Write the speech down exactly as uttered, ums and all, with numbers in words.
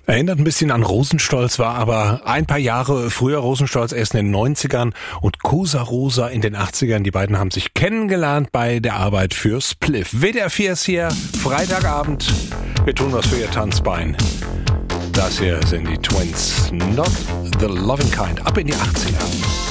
Erinnert ein bisschen an Rosenstolz, war aber ein paar Jahre früher. Rosenstolz erst in den neunzigern und Cosa Rosa in den achtzigern. Die beiden haben sich kennengelernt bei der Arbeit für Spliff. W D R vier ist hier, Freitagabend. Wir tun was für ihr Tanzbein. Das hier sind die Twins, Not the Loving Kind, ab in die achtziger.